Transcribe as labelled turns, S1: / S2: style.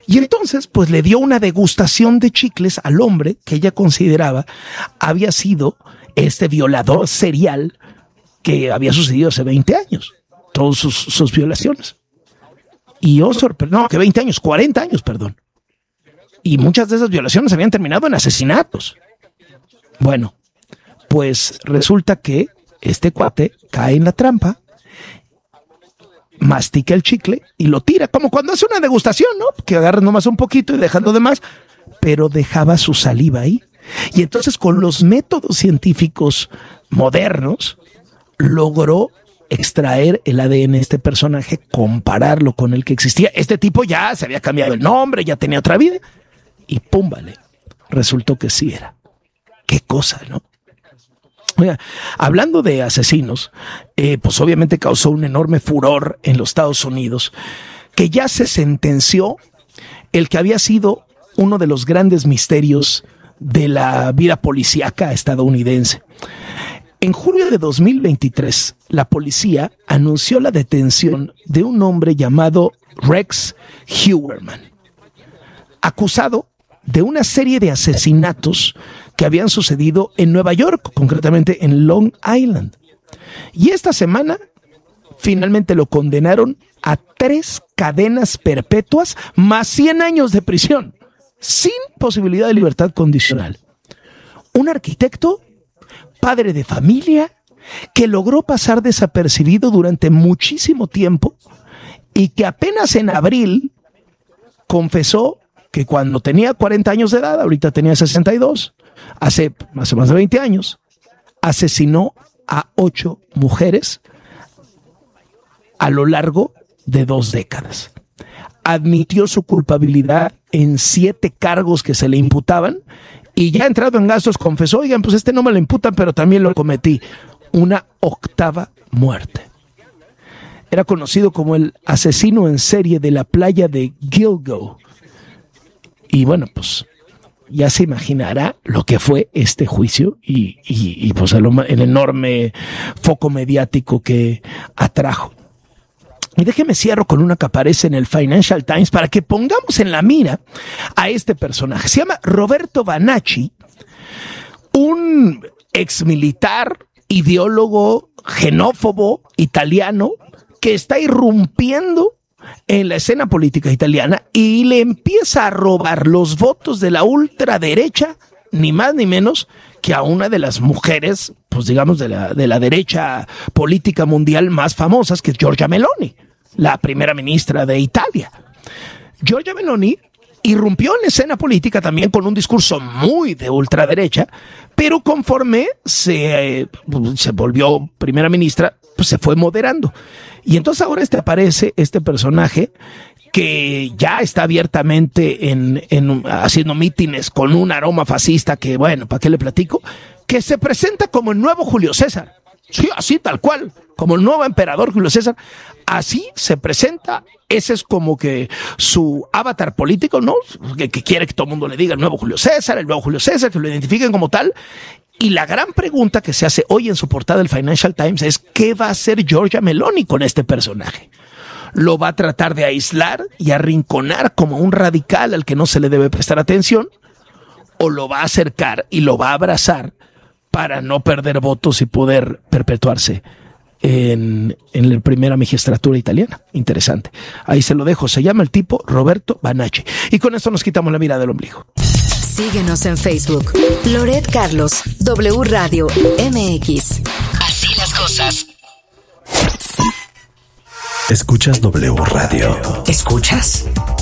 S1: Y entonces, pues le dio una degustación de chicles al hombre que ella consideraba había sido este violador serial que había sucedido hace 20 años. Todas sus violaciones. Y que 20 años, 40 años, perdón. Y muchas de esas violaciones habían terminado en asesinatos. Bueno, pues resulta que este cuate cae en la trampa, mastica el chicle y lo tira, como cuando hace una degustación, ¿no? Que agarra nomás un poquito y deja lo demás, pero dejaba su saliva ahí. Y entonces con los métodos científicos modernos logró extraer el ADN de este personaje, compararlo con el que existía. Este tipo ya se había cambiado el nombre, ya tenía otra vida y pum, vale, resultó que sí era. Qué cosa, ¿no? Oiga, hablando de asesinos, pues obviamente causó un enorme furor en los Estados Unidos, que ya se sentenció el que había sido uno de los grandes misterios de la vida policíaca estadounidense. En julio de 2023, la policía anunció la detención de un hombre llamado Rex Heuermann, acusado de una serie de asesinatos que habían sucedido en Nueva York, concretamente en Long Island. Y esta semana finalmente lo condenaron a 3 cadenas perpetuas más 100 años de prisión, sin posibilidad de libertad condicional. Un arquitecto, padre de familia, que logró pasar desapercibido durante muchísimo tiempo y que apenas en abril confesó que cuando tenía 40 años de edad, ahorita tenía 62, hace más de 20 años, asesinó a 8 mujeres a lo largo de 2 décadas. Admitió su culpabilidad en 7 cargos que se le imputaban y ya entrado en gastos confesó, oigan, pues no me lo imputan, pero también lo cometí. Una 8ª muerte. Era conocido como el asesino en serie de la playa de Gilgo. Y bueno, pues ya se imaginará lo que fue este juicio y pues el enorme foco mediático que atrajo. Y déjeme cierro con una que aparece en el Financial Times para que pongamos en la mira a este personaje. Se llama Roberto Banacci, un exmilitar, ideólogo, xenófobo italiano que está irrumpiendo en la escena política italiana y le empieza a robar los votos de la ultraderecha, ni más ni menos que a una de las mujeres, pues digamos, de la derecha política mundial más famosas, que es Giorgia Meloni, la primera ministra de Italia. Giorgia Meloni irrumpió en la escena política también con un discurso muy de ultraderecha, pero conforme se volvió primera ministra, pues se fue moderando. Y entonces ahora aparece este personaje que ya está abiertamente haciendo mítines con un aroma fascista que, bueno, ¿para qué le platico? Que se presenta como el nuevo Julio César. Sí, así tal cual, como el nuevo emperador Julio César. Así se presenta. Ese es como que su avatar político, ¿no? Que quiere que todo el mundo le diga el nuevo Julio César, que lo identifiquen como tal. Y la gran pregunta que se hace hoy en su portada del Financial Times es ¿qué va a hacer Giorgia Meloni con este personaje? ¿Lo va a tratar de aislar y arrinconar como un radical al que no se le debe prestar atención? ¿O lo va a acercar y lo va a abrazar para no perder votos y poder perpetuarse en la primera magistratura italiana? Interesante. Ahí se lo dejo. Se llama el tipo Roberto Banacci. Y con esto nos quitamos la mirada del ombligo.
S2: Síguenos en Facebook. Loret Carlos, W Radio MX. Así las cosas.
S3: Escuchas W Radio.
S2: ¿Escuchas?